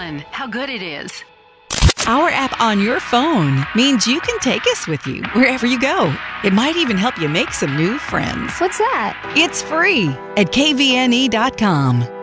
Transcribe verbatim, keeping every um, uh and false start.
Carolyn, how good it is. Our app on your phone means you can take us with you wherever you go. It might even help you make some new friends. What's that? It's free at K V N E dot com.